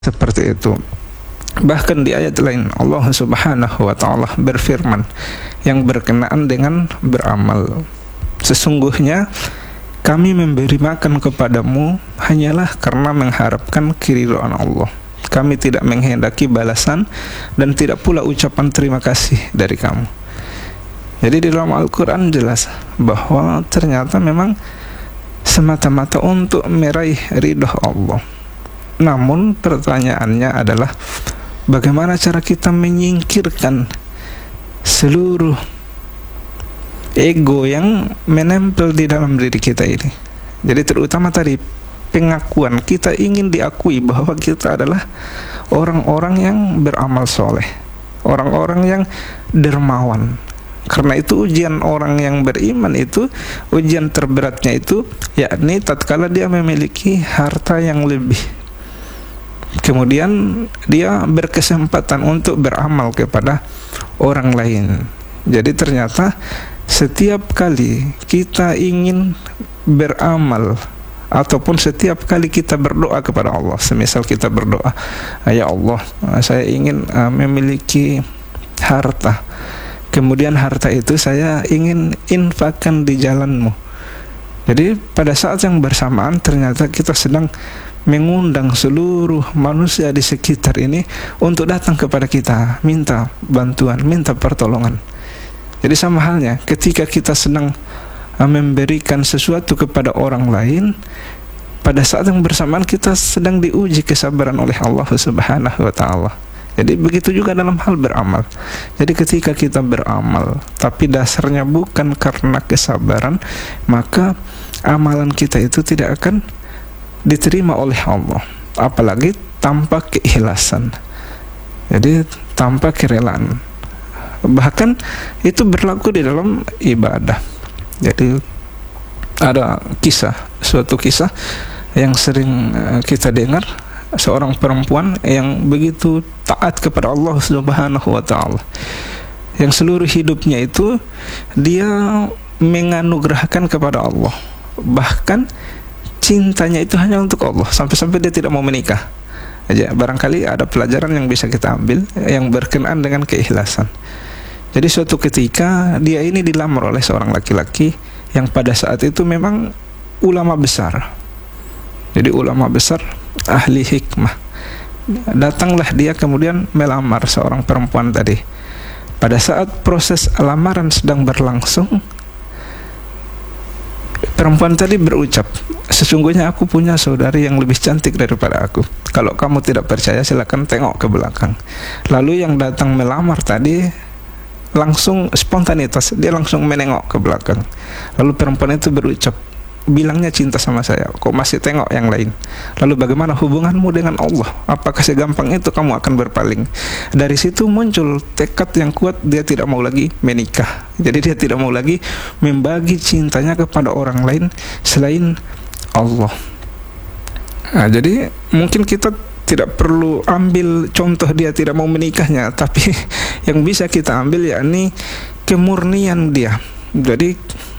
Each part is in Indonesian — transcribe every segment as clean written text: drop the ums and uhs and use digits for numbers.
seperti itu. Bahkan di ayat lain Allah Subhanahu wa taala berfirman yang berkenaan dengan beramal. Sesungguhnya kami memberi makan kepadamu hanyalah karena mengharapkan keridhaan Allah. Kami tidak menghendaki balasan dan tidak pula ucapan terima kasih dari kamu. Jadi di dalam Al-Quran jelas bahwa ternyata memang semata-mata untuk meraih ridha Allah. Namun pertanyaannya adalah bagaimana cara kita menyingkirkan seluruh ego yang menempel di dalam diri kita ini. Jadi terutama tadi pengakuan, kita ingin diakui bahwa kita adalah orang-orang yang beramal soleh, orang-orang yang dermawan. Karena itu ujian orang yang beriman itu, ujian terberatnya itu yakni tatkala dia memiliki harta yang lebih, kemudian dia berkesempatan untuk beramal kepada orang lain. Jadi ternyata setiap kali kita ingin beramal ataupun setiap kali kita berdoa kepada Allah, semisal kita berdoa, ya Allah, saya ingin memiliki harta, kemudian harta itu saya ingin infakkan di jalan-Mu. Jadi pada saat yang bersamaan ternyata kita sedang mengundang seluruh manusia di sekitar ini untuk datang kepada kita, minta bantuan, minta pertolongan. Jadi sama halnya ketika kita sedang memberikan sesuatu kepada orang lain, pada saat yang bersamaan kita sedang diuji kesabaran oleh Allah Subhanahu wa taala. Jadi begitu juga dalam hal beramal. Jadi ketika kita beramal tapi dasarnya bukan karena kesabaran, maka amalan kita itu tidak akan diterima oleh Allah, apalagi tanpa keikhlasan. Jadi tanpa kerelaan. Bahkan itu berlaku di dalam ibadah. Jadi ada suatu kisah yang sering kita dengar, seorang perempuan yang begitu taat kepada Allah Subhanahu wa taala, yang seluruh hidupnya itu dia menganugerahkan kepada Allah, bahkan cintanya itu hanya untuk Allah, sampai-sampai dia tidak mau menikah aja. Barangkali ada pelajaran yang bisa kita ambil yang berkenaan dengan keikhlasan. Jadi suatu ketika dia ini dilamar oleh seorang laki-laki yang pada saat itu memang ulama besar. Jadi ulama besar, ahli hikmah. Datanglah dia kemudian melamar seorang perempuan tadi. Pada saat proses lamaran sedang berlangsung, perempuan tadi berucap, sesungguhnya aku punya saudari yang lebih cantik daripada aku. Kalau kamu tidak percaya silakan tengok ke belakang. Lalu yang datang melamar tadi langsung spontanitas, dia langsung menengok ke belakang. Lalu perempuan itu berucap, bilangnya cinta sama saya, kok masih tengok yang lain? Lalu bagaimana hubunganmu dengan Allah? Apakah segampang itu kamu akan berpaling? Dari situ muncul tekad yang kuat, dia tidak mau lagi menikah. Jadi dia tidak mau lagi membagi cintanya kepada orang lain selain Allah. Nah, jadi mungkin kita tidak perlu ambil contoh dia tidak mau menikahnya, tapi yang bisa kita ambil yakni kemurnian dia. Jadi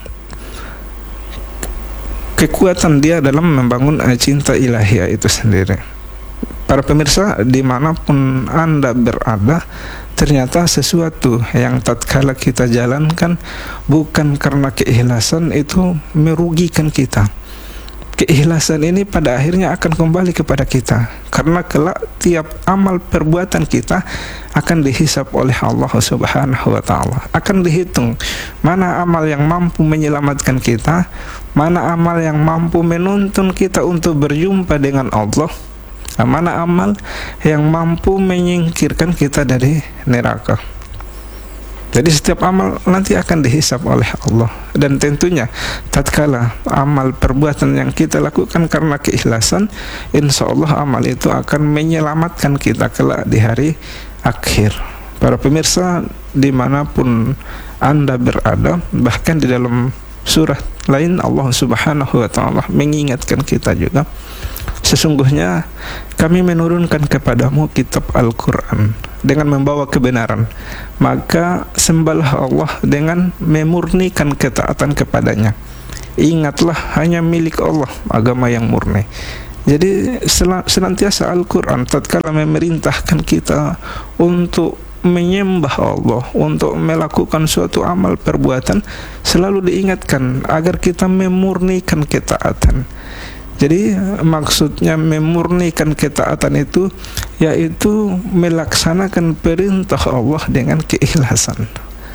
kekuatan dia dalam membangun cinta ilahiyah itu sendiri. Para pemirsa, dimanapun Anda berada, ternyata sesuatu yang tatkala kita jalankan bukan karena keikhlasan itu merugikan kita. Keikhlasan ini pada akhirnya akan kembali kepada kita, karena kelak tiap amal perbuatan kita akan dihisab oleh Allah Subhanahu wa taala. Akan dihitung mana amal yang mampu menyelamatkan kita, mana amal yang mampu menuntun kita untuk berjumpa dengan Allah, mana amal yang mampu menyingkirkan kita dari neraka. Jadi setiap amal nanti akan dihisab oleh Allah. Dan tentunya tatkala amal perbuatan yang kita lakukan karena keikhlasan, insya Allah amal itu akan menyelamatkan kita kelak di hari akhir. Para pemirsa, dimanapun Anda berada, bahkan di dalam surah lain Allah Subhanahu wa taala mengingatkan kita juga, sesungguhnya kami menurunkan kepadamu kitab Al-Quran dengan membawa kebenaran, maka sembahlah Allah dengan memurnikan ketaatan kepadanya. Ingatlah hanya milik Allah agama yang murni. Jadi senantiasa Al-Quran tatkala memerintahkan kita untuk menyembah Allah, untuk melakukan suatu amal perbuatan, selalu diingatkan agar kita memurnikan ketaatan. Jadi maksudnya memurnikan ketaatan itu yaitu melaksanakan perintah Allah dengan keikhlasan.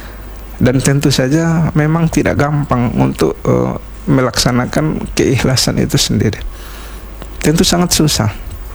Dan tentu saja memang tidak gampang untuk melaksanakan keikhlasan itu sendiri. Tentu sangat susah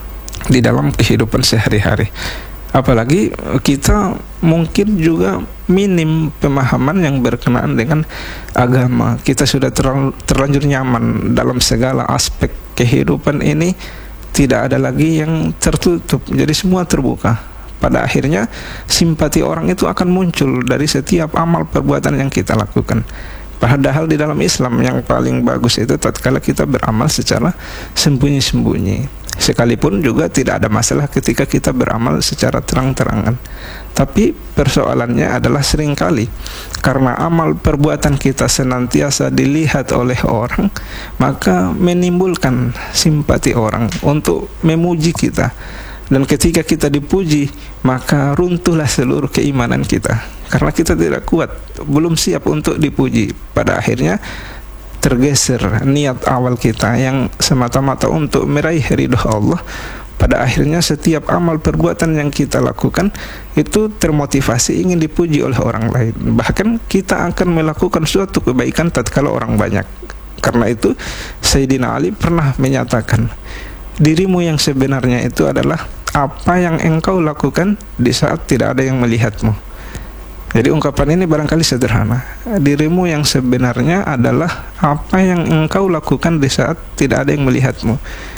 di dalam kehidupan sehari-hari. Apalagi kita mungkin juga minim pemahaman yang berkenaan dengan agama. Kita sudah terlanjur nyaman dalam segala aspek kehidupan ini, tidak ada lagi yang tertutup. Jadi semua terbuka. Pada akhirnya simpati orang itu akan muncul dari setiap amal perbuatan yang kita lakukan. Padahal di dalam Islam yang paling bagus itu tatkala kita beramal secara sembunyi-sembunyi. Sekalipun juga tidak ada masalah ketika kita beramal secara terang-terangan. Tapi persoalannya adalah seringkali karena amal perbuatan kita senantiasa dilihat oleh orang, maka menimbulkan simpati orang untuk memuji kita. Dan ketika kita dipuji, maka runtuhlah seluruh keimanan kita. Karena kita tidak kuat, belum siap untuk dipuji. Pada akhirnya tergeser niat awal kita yang semata-mata untuk meraih ridho Allah. Pada akhirnya setiap amal perbuatan yang kita lakukan itu termotivasi ingin dipuji oleh orang lain. Bahkan kita akan melakukan suatu kebaikan tatkala orang banyak. Karena itu Sayyidina Ali pernah menyatakan, dirimu yang sebenarnya itu adalah apa yang engkau lakukan di saat tidak ada yang melihatmu. Jadi ungkapan ini barangkali sederhana. Dirimu yang sebenarnya adalah apa yang engkau lakukan di saat tidak ada yang melihatmu.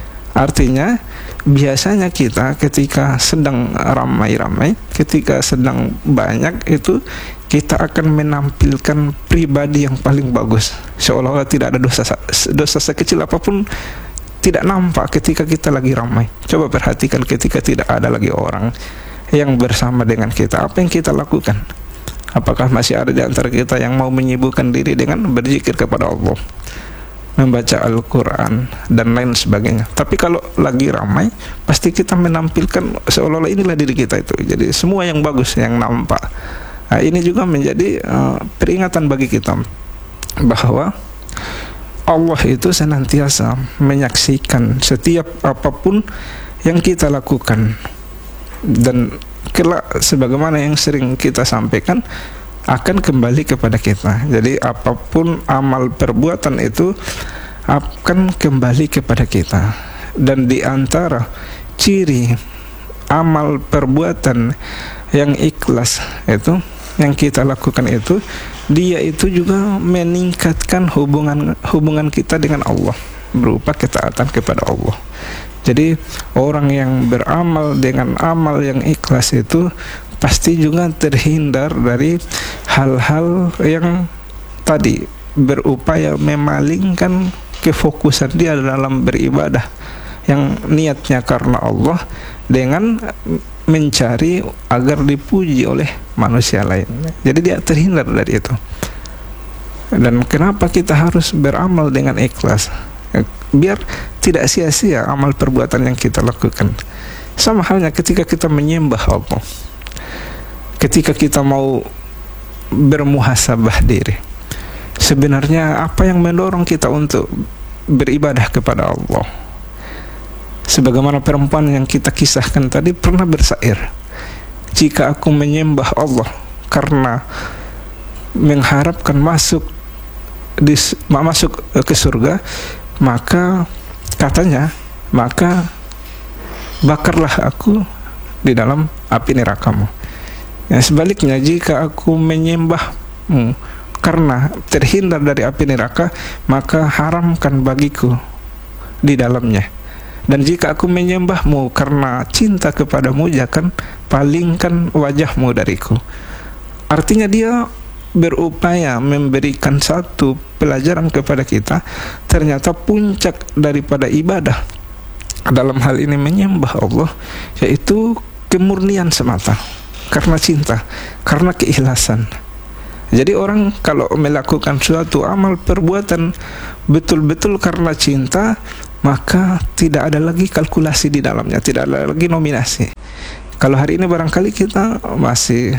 Artinya biasanya kita ketika sedang ramai-ramai, ketika sedang banyak itu kita akan menampilkan pribadi yang paling bagus, seolah-olah tidak ada dosa sekecil apapun tidak nampak ketika kita lagi ramai. Coba perhatikan ketika tidak ada lagi orang yang bersama dengan kita, apa yang kita lakukan? Apakah masih ada di antara kita yang mau menyibukkan diri dengan berzikir kepada Allah, membaca Al-Quran dan lain sebagainya? Tapi kalau lagi ramai, pasti kita menampilkan seolah-olah inilah diri kita itu. Jadi semua yang bagus yang nampak. Nah, ini juga menjadi peringatan bagi kita bahwa Allah itu senantiasa menyaksikan setiap apapun yang kita lakukan. Dan kelak sebagaimana yang sering kita sampaikan akan kembali kepada kita. Jadi apapun amal perbuatan itu akan kembali kepada kita. Dan di antara ciri amal perbuatan yang ikhlas itu, yang kita lakukan itu, dia itu juga meningkatkan hubungan kita dengan Allah berupa ketaatan kepada Allah. Jadi orang yang beramal dengan amal yang ikhlas itu pasti juga terhindar dari hal-hal yang tadi berupaya memalingkan kefokusan dia dalam beribadah yang niatnya karena Allah dengan mencari agar dipuji oleh manusia lain. Jadi dia terhindar dari itu. Dan kenapa kita harus beramal dengan ikhlas? Biar tidak sia-sia amal perbuatan yang kita lakukan. Sama halnya ketika kita menyembah Allah, ketika kita mau bermuhasabah diri, sebenarnya apa yang mendorong kita untuk beribadah kepada Allah? Sebagaimana perempuan yang kita kisahkan tadi pernah bersair, jika aku menyembah Allah karena mengharapkan masuk ke surga, maka katanya, maka bakarlah aku di dalam api nerakamu. Ya, sebaliknya, jika aku menyembahmu karena terhindar dari api neraka, maka haramkan bagiku di dalamnya. Dan jika aku menyembahmu karena cinta kepadamu, jangan palingkan wajahmu dariku. Artinya dia berupaya memberikan satu pelajaran kepada kita. Ternyata puncak daripada ibadah dalam hal ini menyembah Allah yaitu kemurnian semata, karena cinta, karena keikhlasan. Jadi orang kalau melakukan suatu amal perbuatan betul-betul karena cinta, maka tidak ada lagi kalkulasi di dalamnya, tidak ada lagi nominasi. Kalau hari ini barangkali kita masih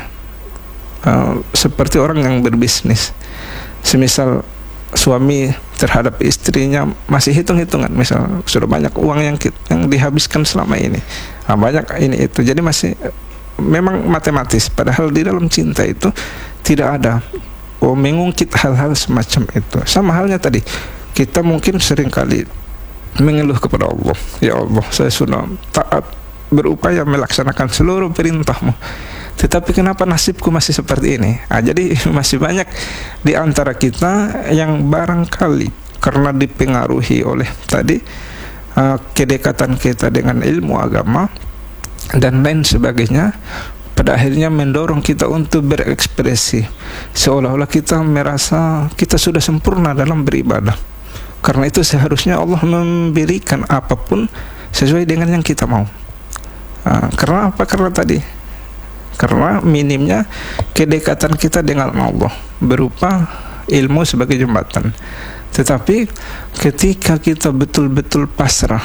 seperti orang yang berbisnis. Semisal suami terhadap istrinya masih hitung-hitungan, misal sudah banyak uang yang dihabiskan selama ini, banyak ini itu, jadi masih memang matematis. Padahal di dalam cinta itu tidak ada mengungkit hal-hal semacam itu. Sama halnya tadi, kita mungkin seringkali mengeluh kepada Allah, ya Allah, saya sudah taat, berupaya melaksanakan seluruh perintah-Mu, tetapi kenapa nasibku masih seperti ini? Jadi masih banyak di antara kita yang barangkali karena dipengaruhi oleh tadi kedekatan kita dengan ilmu agama dan lain sebagainya, pada akhirnya mendorong kita untuk berekspresi seolah-olah kita merasa kita sudah sempurna dalam beribadah. Karena itu seharusnya Allah memberikan apapun sesuai dengan yang kita mau. Karena apa? Karena minimnya kedekatan kita dengan Allah berupa ilmu sebagai jembatan. Tetapi ketika kita betul-betul pasrah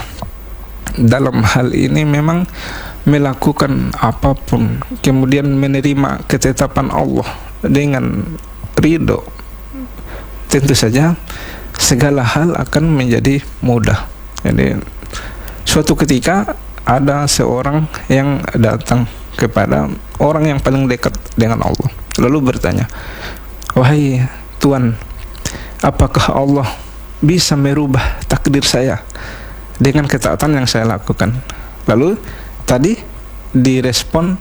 dalam hal ini, memang melakukan apapun, kemudian menerima ketetapan Allah dengan ridho, tentu saja segala hal akan menjadi mudah. Jadi suatu ketika ada seorang yang datang kepada orang yang paling dekat dengan Allah, lalu bertanya, wahai Tuhan, apakah Allah bisa merubah takdir saya dengan ketaatan yang saya lakukan? Lalu tadi direspon,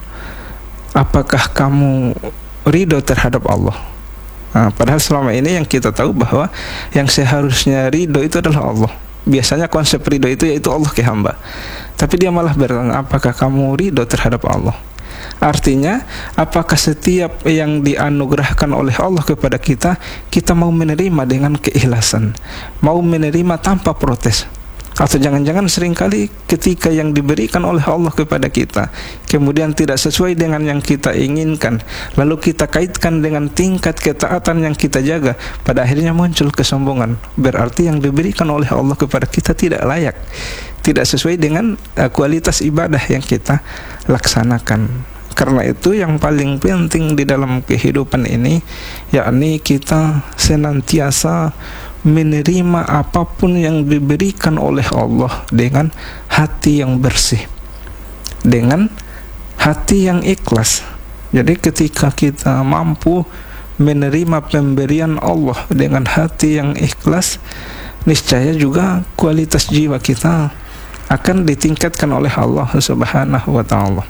apakah kamu ridho terhadap Allah? Padahal selama ini yang kita tahu bahwa yang seharusnya ridho itu adalah Allah. Biasanya konsep ridho itu yaitu Allah ke hamba. Tapi dia malah bertanya, apakah kamu ridho terhadap Allah? Artinya, apakah setiap yang dianugerahkan oleh Allah kepada kita, kita mau menerima dengan keikhlasan, mau menerima tanpa protes? Atau jangan-jangan seringkali ketika yang diberikan oleh Allah kepada kita kemudian tidak sesuai dengan yang kita inginkan, lalu kita kaitkan dengan tingkat ketaatan yang kita jaga, pada akhirnya muncul kesombongan. Berarti yang diberikan oleh Allah kepada kita tidak layak, tidak sesuai dengan kualitas ibadah yang kita laksanakan. Karena itu yang paling penting di dalam kehidupan ini, yakni kita senantiasa menerima apapun yang diberikan oleh Allah dengan hati yang bersih, dengan hati yang ikhlas. Jadi ketika kita mampu menerima pemberian Allah dengan hati yang ikhlas, niscaya juga kualitas jiwa kita akan ditingkatkan oleh Allah Subhanahu wa ta'ala.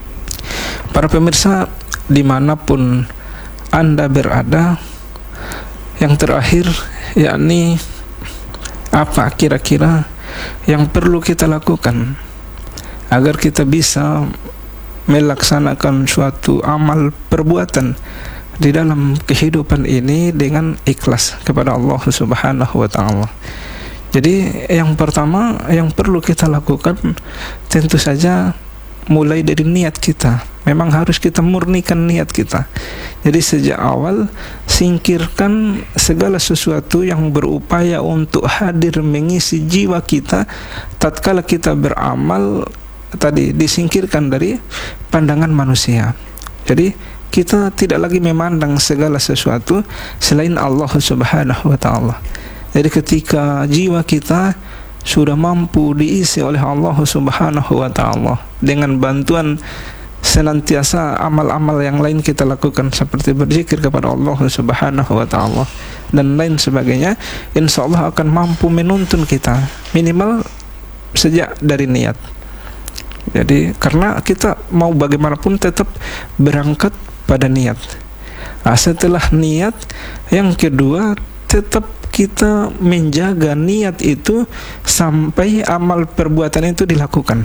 Para pemirsa, dimanapun Anda berada, yang terakhir yakni apa kira-kira yang perlu kita lakukan agar kita bisa melaksanakan suatu amal perbuatan di dalam kehidupan ini dengan ikhlas kepada Allah Subhanahu wa ta'ala. Jadi yang pertama yang perlu kita lakukan tentu saja mulai dari niat kita. Memang harus kita murnikan niat kita. Jadi sejak awal singkirkan segala sesuatu yang berupaya untuk hadir mengisi jiwa kita tatkala kita beramal tadi, disingkirkan dari pandangan manusia. Jadi kita tidak lagi memandang segala sesuatu selain Allah Subhanahu wa ta'ala. Jadi ketika jiwa kita sudah mampu diisi oleh Allah Subhanahu wa ta'ala dengan bantuan senantiasa amal-amal yang lain kita lakukan seperti berzikir kepada Allah Subhanahu wa ta'ala dan lain sebagainya, insya Allah akan mampu menuntun kita minimal sejak dari niat. Jadi karena kita mau bagaimanapun tetap berangkat pada niat. Setelah niat, yang kedua tetap kita menjaga niat itu sampai amal perbuatan itu dilakukan.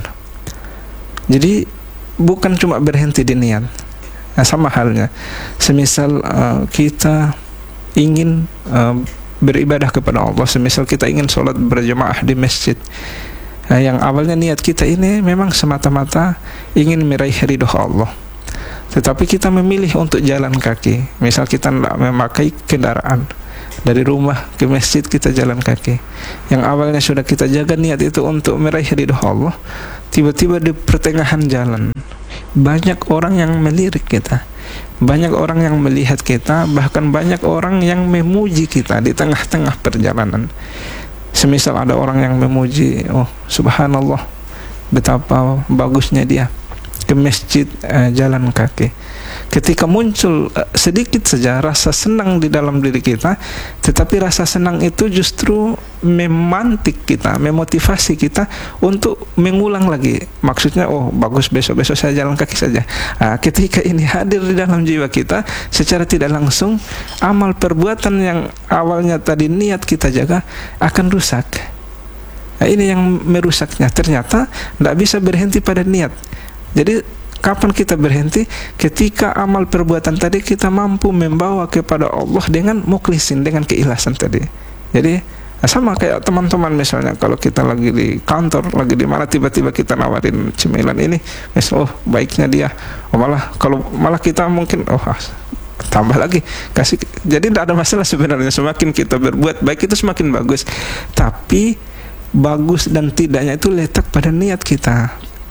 Jadi bukan cuma berhenti di niat. Sama halnya semisal kita ingin beribadah kepada Allah, semisal kita ingin sholat berjamaah di masjid, yang awalnya niat kita ini memang semata-mata ingin meraih ridho Allah, tetapi kita memilih untuk jalan kaki. Misal kita tidak memakai kendaraan, Dari rumah ke masjid kita jalan kaki. Yang awalnya sudah kita jaga niat itu untuk meraih ridho Allah, tiba-tiba di pertengahan jalan banyak orang yang melirik kita, banyak orang yang melihat kita, bahkan banyak orang yang memuji kita di tengah-tengah perjalanan. Semisal ada orang yang memuji, oh subhanallah, betapa bagusnya dia ke masjid jalan kaki. Ketika muncul sedikit saja rasa senang di dalam diri kita, tetapi rasa senang itu justru memantik kita, memotivasi kita untuk mengulang lagi. Maksudnya, oh bagus, besok-besok saya jalan kaki saja. Ketika ini hadir di dalam jiwa kita, secara tidak langsung amal perbuatan yang awalnya tadi niat kita jaga akan rusak. Ini yang merusaknya. Ternyata tidak bisa berhenti pada niat. Jadi kapan kita berhenti? Ketika amal perbuatan tadi kita mampu membawa kepada Allah dengan mukhlisin, dengan keikhlasan tadi. Jadi sama kayak teman-teman, misalnya kalau kita lagi di kantor, lagi di mana, tiba-tiba kita nawarin cemilan ini, misal, oh baiknya dia, oh malah kita mungkin tambah lagi kasih. Jadi tidak ada masalah sebenarnya, semakin kita berbuat baik itu semakin bagus. Tapi bagus dan tidaknya itu letak pada niat kita.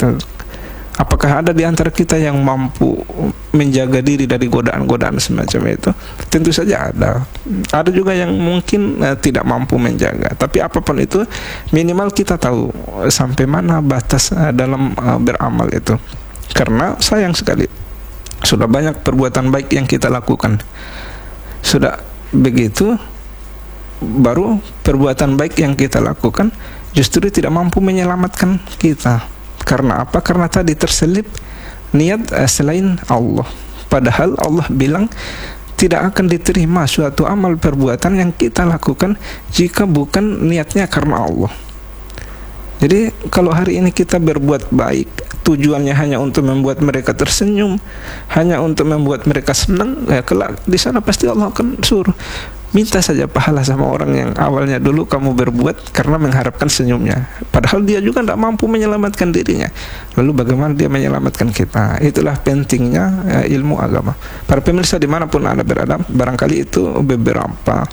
Apakah ada di antara kita yang mampu menjaga diri dari godaan-godaan semacam itu? Tentu saja ada. Ada juga yang mungkin tidak mampu menjaga. Tapi apapun itu, minimal kita tahu sampai mana batas dalam beramal itu. Karena sayang sekali, sudah banyak perbuatan baik yang kita lakukan. Sudah begitu, baru perbuatan baik yang kita lakukan justru tidak mampu menyelamatkan kita. Karena apa? Karena tadi terselip niat selain Allah. Padahal Allah bilang tidak akan diterima suatu amal perbuatan yang kita lakukan jika bukan niatnya karena Allah. Jadi kalau hari ini kita berbuat baik, tujuannya hanya untuk membuat mereka tersenyum, hanya untuk membuat mereka senang, ya kelak di sana pasti Allah akan suruh, minta saja pahala sama orang yang awalnya dulu kamu berbuat karena mengharapkan senyumnya, padahal dia juga tidak mampu menyelamatkan dirinya. Lalu bagaimana dia menyelamatkan kita? Itulah pentingnya ilmu agama. Para pemirsa dimanapun Anda berada, barangkali itu beberapa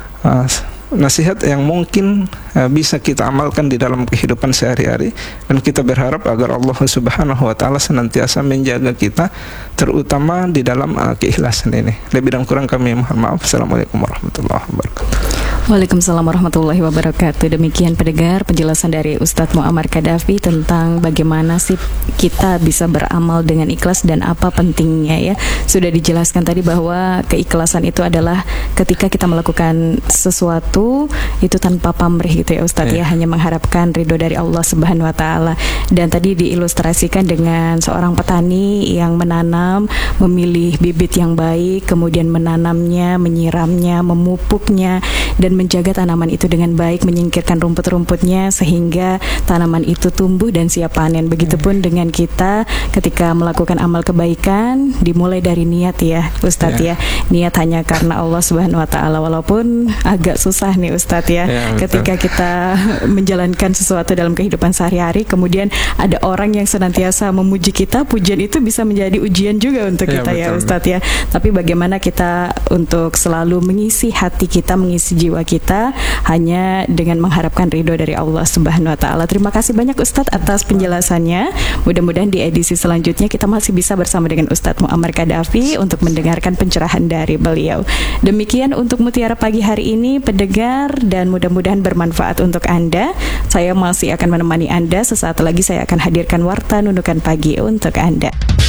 nasihat yang mungkin bisa kita amalkan di dalam kehidupan sehari-hari, dan kita berharap agar Allah Subhanahu wa taala senantiasa menjaga kita, terutama di dalam keikhlasan ini. Lebih dan kurang kami mohon maaf. Assalamualaikum warahmatullahi wabarakatuh. Waalaikumsalam warahmatullahi wabarakatuh. Demikian pendengar penjelasan dari Ustadz Muammar Kadafi tentang bagaimana sih kita bisa beramal dengan ikhlas dan apa pentingnya ya. Sudah dijelaskan tadi bahwa keikhlasan itu adalah ketika kita melakukan sesuatu itu tanpa pamrih gitu ya Ustadz ya, hanya mengharapkan ridho dari Allah Subhanahu wa taala. Dan tadi diilustrasikan dengan seorang petani yang menanam, memilih bibit yang baik, kemudian menanamnya, menyiramnya, memupuknya dan menjaga tanaman itu dengan baik, menyingkirkan rumput-rumputnya sehingga tanaman itu tumbuh dan siap panen. Begitupun dengan kita ketika melakukan amal kebaikan, dimulai dari niat ya Ustadz ya. Niat hanya karena Allah Subhanahu wa taala, walaupun agak susah nih Ustadz ya, ketika kita menjalankan sesuatu dalam kehidupan sehari-hari, kemudian ada orang yang senantiasa memuji kita, pujian itu bisa menjadi ujian juga untuk kita ya Ustadz ya. Tapi bagaimana kita untuk selalu mengisi hati kita, mengisi jiwa kita hanya dengan mengharapkan ridho dari Allah Subhanahu wa taala. Terima kasih banyak Ustadz atas penjelasannya. Mudah-mudahan di edisi selanjutnya kita masih bisa bersama dengan Ustadz Muammar Kadafi untuk mendengarkan pencerahan dari beliau. Demikian untuk Mutiara Pagi hari ini pendengar, dan mudah-mudahan bermanfaat untuk Anda. Saya masih akan menemani Anda. Sesaat lagi saya akan hadirkan Warta Nunukan Pagi untuk Anda.